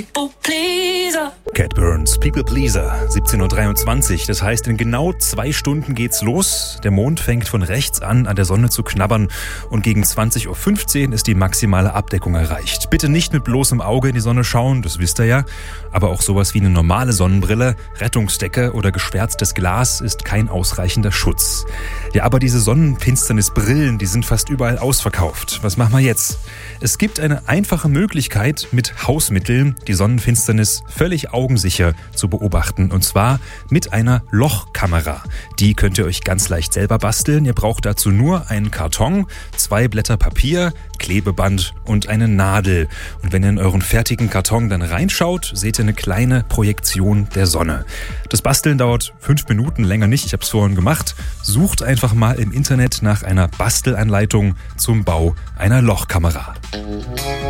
Cat Burns, People Pleaser, 17.23 Uhr. Das heißt, in genau 2 Stunden geht's los. Der Mond fängt von rechts an der Sonne zu knabbern und gegen 20.15 Uhr ist die maximale Abdeckung erreicht. Bitte nicht mit bloßem Auge in die Sonne schauen, das wisst ihr ja. Aber auch sowas wie eine normale Sonnenbrille, Rettungsdecke oder geschwärztes Glas ist kein ausreichender Schutz. Ja, aber diese Sonnenfinsternisbrillen, die sind fast überall ausverkauft. Was machen wir jetzt? Es gibt eine einfache Möglichkeit, mit Hausmitteln die Sonnenfinsternis völlig augensicher zu beobachten. Und zwar mit einer Lochkamera. Die könnt ihr euch ganz leicht selber basteln. Ihr braucht dazu nur einen Karton, 2 Blätter Papier, Klebeband und eine Nadel. Und wenn ihr in euren fertigen Karton dann reinschaut, seht ihr eine kleine Projektion der Sonne. Das Basteln dauert 5 Minuten, länger nicht. Ich habe es vorhin gemacht. Sucht einfach mal im Internet nach einer Bastelanleitung zum Bau einer Lochkamera.